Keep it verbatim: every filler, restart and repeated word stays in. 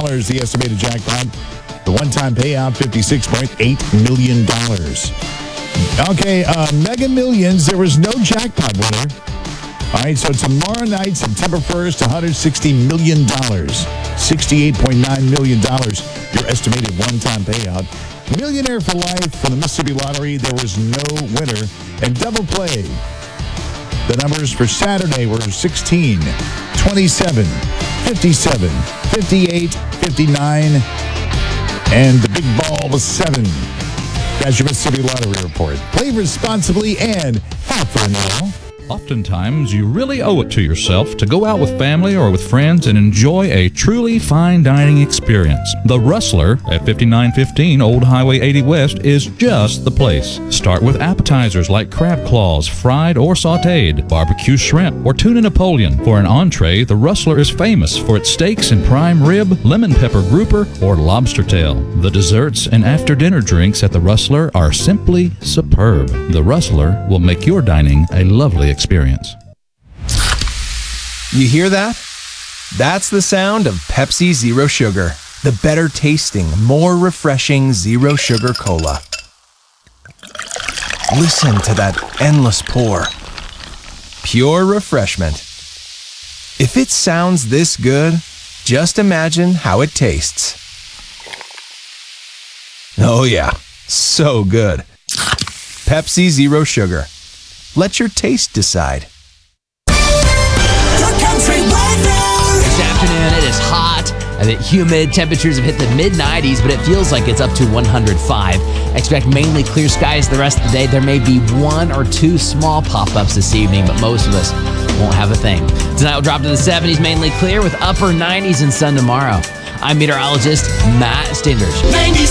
dollars, the estimated jackpot. The one-time payout, fifty-six point eight million dollars. Okay, uh, Mega Millions, there was no jackpot winner. All right, so tomorrow night, September first, one hundred sixty million dollars. sixty-eight point nine million dollars, your estimated one-time payout. Millionaire for Life from the Mississippi Lottery, there was no winner. And Double Play, the numbers for Saturday were sixteen, twenty-seven, fifty-seven, fifty-eight, fifty-nine, and the big ball was seven. That's your Mississippi Lottery report. Play responsibly and have fun now. Oftentimes, you really owe it to yourself to go out with family or with friends and enjoy a truly fine dining experience. The Rustler at fifty-nine fifteen Old Highway eighty West is just the place. Start with appetizers like crab claws, fried or sautéed, barbecue shrimp, or tuna Napoleon. For an entree, the Rustler is famous for its steaks and prime rib, lemon pepper grouper, or lobster tail. The desserts and after-dinner drinks at the Rustler are simply superb. The Rustler will make your dining a lovely experience. You hear that? That's the sound of Pepsi Zero Sugar, the better tasting, more refreshing zero sugar cola. Listen to that endless pour. Pure refreshment. If it sounds this good, just imagine how it tastes. Oh yeah, so good. Pepsi Zero Sugar. Let your taste decide. This afternoon, it is hot, a bit humid. Temperatures have hit the mid nineties, but it feels like it's up to one hundred five. Expect mainly clear skies the rest of the day. There may be one or two small pop-ups this evening, but most of us won't have a thing. Tonight will drop to the seventies, mainly clear, with upper nineties and sun tomorrow. I'm meteorologist Matt Stinders.